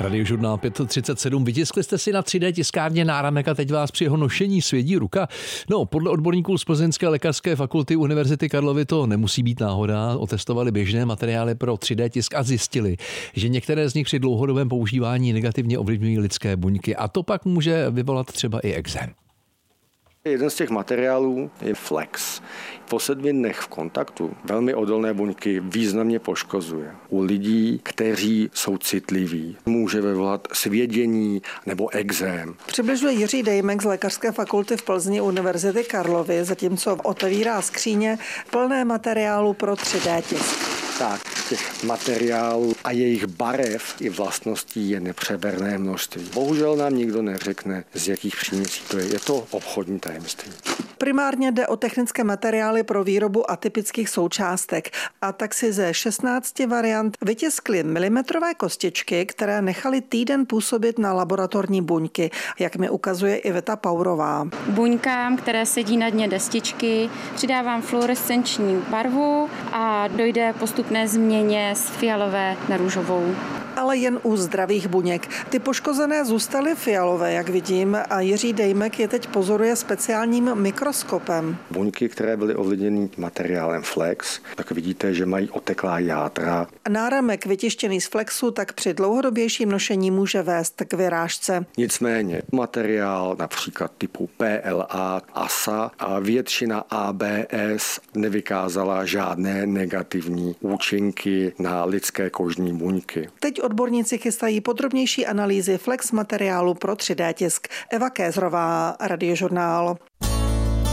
Radiožurnál 537. Vytiskli jste si na 3D tiskárně náramek a teď vás při jeho nošení svědí ruka. No, podle odborníků z Plzeňské lékařské fakulty Univerzity Karlovy to nemusí být náhoda. Otestovali běžné materiály pro 3D tisk a zjistili, že některé z nich při dlouhodobém používání negativně ovlivňují lidské buňky a to pak může vyvolat třeba i ekzém. Jeden z těch materiálů je flex. Po 7 dnech v kontaktu velmi odolné buňky významně poškozuje. U lidí, kteří jsou citliví, může vyvolat svědění nebo ekzém. Přibližuje Jiří Dejmek z Lékařské fakulty v Plzni Univerzity Karlovy, zatímco otevírá skříně plné materiálu pro 3D tisk. Tak, těch materiálů a jejich barev i vlastností je nepřeberné množství. Bohužel nám nikdo neřekne, z jakých příměsí to je. Je to obchodní tajemství. Primárně jde o technické materiály pro výrobu atypických součástek a tak si ze 16 variant vytiskli milimetrové kostičky, které nechaly týden působit na laboratorní buňky, jak mi ukazuje Iveta Paurová. Buňkám, které sedí na dně destičky, přidávám fluorescenční barvu a dojde postupné změně z fialové na růžovou. Ale jen u zdravých buněk. Ty poškozené zůstaly fialové, jak vidím, a Jiří Dejmek je teď pozoruje speciálním mikroskopem. Buňky, které byly ovlivněny materiálem flex, tak vidíte, že mají oteklá jádra. Náramek vytištěný z flexu tak při dlouhodobějším nošení může vést k vyrážce. Nicméně materiál například typu PLA, ASA a většina ABS nevykázala žádné negativní účinky na lidské kožní buňky. Teď odborníci chystají podrobnější analýzy flex materiálu pro 3D tisk. Eva Kézrová, Radiožurnál.